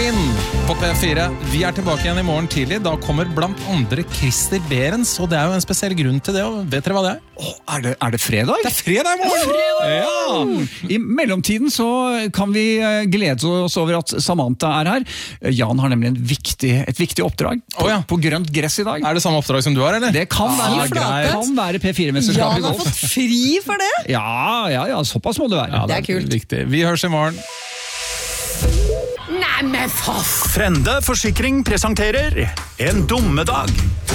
Inn på P4. Vi tilbake igjen i morgen tidlig. Da kommer blant andre Christer Berens, og det jo en spesiell grunn til det. Og vet dere hva det Er det fredag? Det fredag i morgen! Ja. I mellomtiden så kan vi glede oss over at Samantha her. Jan har nemlig et viktig oppdrag på grønt gress i dag. Det samme oppdrag som du har, eller? Det kan være P4-mesterskapet i golf. Jan har fått fri for det? Ja, såpass må det være. Ja, det kult. Viktig. Vi høres i morgen. Nei, men for... Frende Forsikring presenterer En dommedag.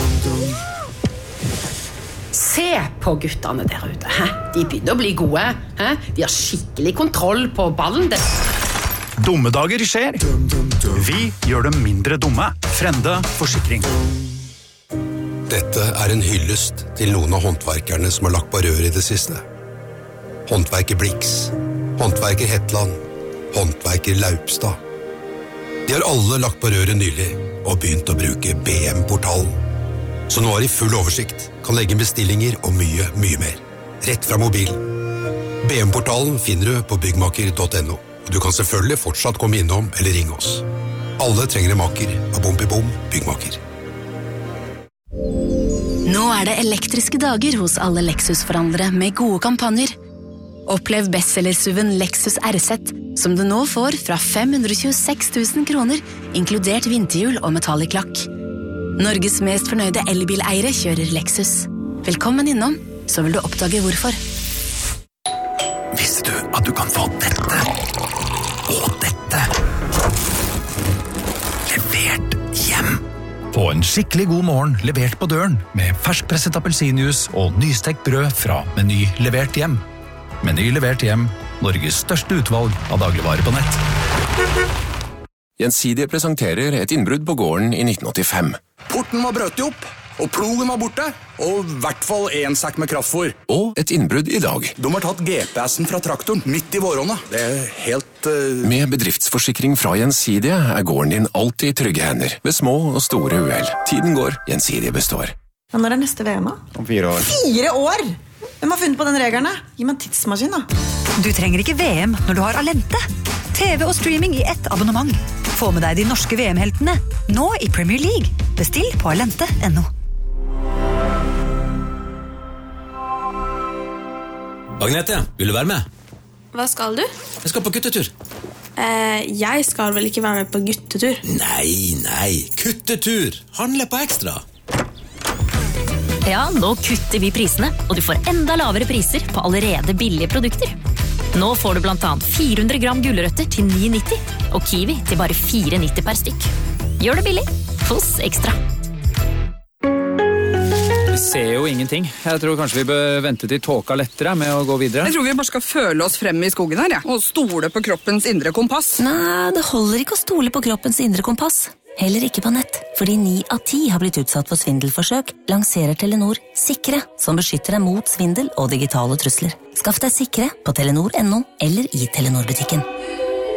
Se på guttene der ute. De begynner å bli gode. De har skikkelig kontroll på ballen. Dommedager skjer. Vi gjør dem mindre dumme. Frende Forsikring. Dette en hyllest til noen av håndverkerne som har lagt på rør i det siste. Håndverker Blix, håndverker Hetland, håndverker Laupstad. De har alle lagt på røret nylig og begynt å bruke BM-portalen. Så nå har de full oversikt, kan legge bestillinger og mye, mye mer. Rett fra mobilen. BM-portalen finner du på byggmaker.no. Og du kan selvfølgelig fortsatt komme innom eller ringe oss. Alle trenger en maker av Bom Byggmaker. Nå det elektriske dager hos alle Lexus-forhandlere med gode kampanjer. Opplev bestseller-SUV-en Lexus RZ, som du nå får fra 526 000 kroner, inkludert vinterhjul og metallic lakk. Norges mest fornøyde elbileiere kjører Lexus. Velkommen innom, så vil du oppdage hvorfor. Visste du at du kan få dette og dette levert hjem? Få en skikkelig god morgen levert på døren med ferskpresset appelsinjuice og nystekt brød fra Meny levert hjem. Meny levert hjem, Norges største utvalg av dagligvarer på nett. Gjensidige presenterer et innbrudd på gården i 1985. Porten var brøt opp, og plogen var borte, og I hvert fall en sekk med kraftfôr. Og et innbrudd i dag. De har tatt GPS-en fra traktoren midt i våronna. Det helt... Med bedriftsforsikring fra Gjensidige gården din alltid I trygge hender, ved små og store uhell. Tiden går, Gjensidige består. Ja, når neste VM da? Om 4 år. 4 år? Hvem har funnet på den regelen? Gi meg en tidsmaskin da. Du trenger ikke VM når du har Alente. TV og streaming I ett abonnement. Få med deg de norske VM-heltene, nå I Premier League. Bestill på alente.no. Agnete, vil du være med? Hva skal du? Jeg skal på guttetur. Jeg skal vel ikke være med på guttetur? Nei, kuttetur! Handle på ekstra! Ja, nå kutter vi prisene, og du får enda lavere priser på allerede billige produkter. Nå får du blant annet 400 gram gulrøtter til 9,90, og kiwi til bare 4,90 per stykk. Gjør det billig, hos Ekstra. Vi ser jo ingenting. Jeg tror kanskje vi bør vente til tåka lettere med å gå videre. Jeg tror vi bare skal føle oss frem I skogen her, og stole på kroppens indre kompass. Nei, det holder ikke å stole på kroppens indre kompass. Heller ikke på nett, fordi 9 av 10 har blitt utsatt for svindelforsøk, lanserer Telenor Sikre, som beskytter deg mot svindel og digitale trusler. Skaff deg Sikre på Telenor.no eller I Telenor-butikken.